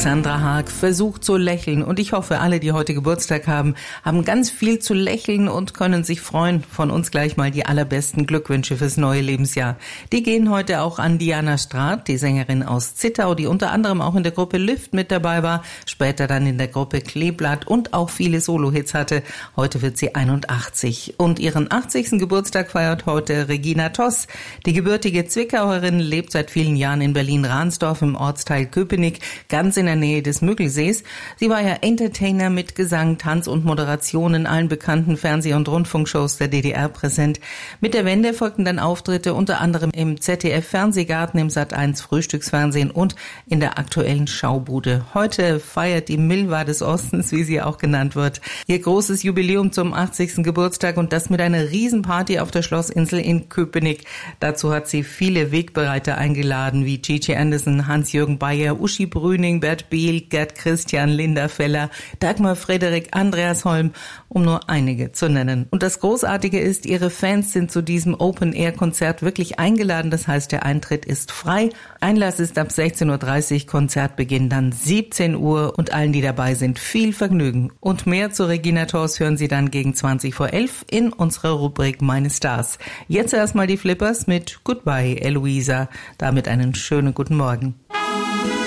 Alexandra Haag versucht zu lächeln und ich hoffe, alle, die heute Geburtstag haben, haben ganz viel zu lächeln und können sich freuen. Von uns gleich mal die allerbesten Glückwünsche fürs neue Lebensjahr. Die gehen heute auch an Diana Straat, die Sängerin aus Zittau, die unter anderem auch in der Gruppe Lift mit dabei war, später dann in der Gruppe Kleeblatt und auch viele Solo-Hits hatte. Heute wird sie 81 und ihren 80. Geburtstag feiert heute Regina Toss. Die gebürtige Zwickauerin lebt seit vielen Jahren in Berlin-Ransdorf im Ortsteil Köpenick, ganz in der Nähe des Müggelsees. Sie war ja Entertainer mit Gesang, Tanz und Moderation in allen bekannten Fernseh- und Rundfunkshows der DDR präsent. Mit der Wende folgten dann Auftritte unter anderem im ZDF-Fernsehgarten, im Sat.1 Frühstücksfernsehen und in der aktuellen Schaubude. Heute feiert die Milva des Ostens, wie sie auch genannt wird, ihr großes Jubiläum zum 80. Geburtstag und das mit einer Riesenparty auf der Schlossinsel in Köpenick. Dazu hat sie viele Wegbereiter eingeladen, wie Gigi Anderson, Hans-Jürgen Bayer, Uschi Brüning, Bert Biel, Gerd Christian, Linda Feller, Dagmar Frederik, Andreas Holm, um nur einige zu nennen. Und das Großartige ist, ihre Fans sind zu diesem Open-Air-Konzert wirklich eingeladen. Das heißt, der Eintritt ist frei. Einlass ist ab 16.30 Uhr, Konzertbeginn dann 17 Uhr und allen, die dabei sind, viel Vergnügen. Und mehr zu Regina Toss hören Sie dann gegen 20 vor 11 in unserer Rubrik Meine Stars. Jetzt erstmal die Flippers mit Goodbye, Eloisa. Damit einen schönen guten Morgen.